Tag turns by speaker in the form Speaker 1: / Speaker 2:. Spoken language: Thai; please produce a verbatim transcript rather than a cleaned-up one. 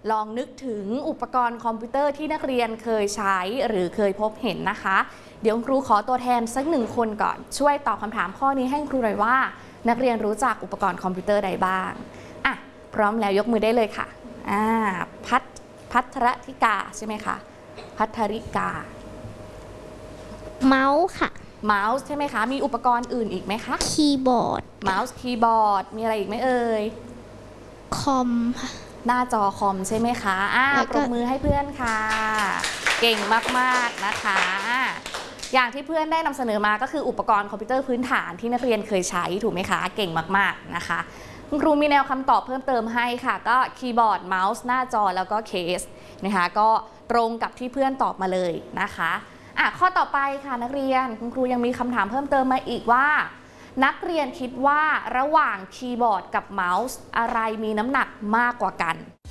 Speaker 1: ลองนึกถึงอุปกรณ์คอมพิวเตอร์ที่นักเรียนเคยใช้หรือเคยพบเห็นนะคะเดี๋ยวครูขอตัวแทนสักหนึ่งคนก่อนช่วยตอบคำถามข้อนี้ให้ครูหน่อยว่านักเรียนรู้จักอุปกรณ์คอมพิวเตอร์ใดบ้างอ่ะพร้อมแล้วยกมือได้เลยค่ะอ่าพัทพัทรธิกาใช่ไหมคะพัทริกา
Speaker 2: เมาส์ค่ะ
Speaker 1: เมาส์ใช่ไหมคะมีอุปกรณ์อื่นอีกไหมคะ
Speaker 2: คีย์บอร์ด
Speaker 1: เมาส์คีย์บอร์ดมีอะไรอีกไหมเอ่ย
Speaker 2: คอมค่ะ
Speaker 1: หน้าจอคอมใช่ไหมคะอ่าปรบมือให้เพื่อนค่ะเก่งมากๆนะคะอย่างที่เพื่อนได้นำเสนอมาก็คืออุปกรณ์คอมพิวเตอร์พื้นฐานที่นักเรียนเคยใช้ถูกไหมคะเก่งมากๆนะคะคุณครูมีแนวคำตอบเพิ่มเติมให้ค่ะก็คีย์บอร์ดเมาส์หน้าจอแล้วก็เคสนะคะก็ตรงกับที่เพื่อนตอบมาเลยนะคะอ่ะข้อต่อไปค่ะนักเรียนคุณครูยังมีคำถามเพิ่มเติมมาอีกว่านักเรียนคิดว่าระหว่างคีย์บอร์ดกับเมาส์อะไรมีน้ำหนักมากกว่ากัน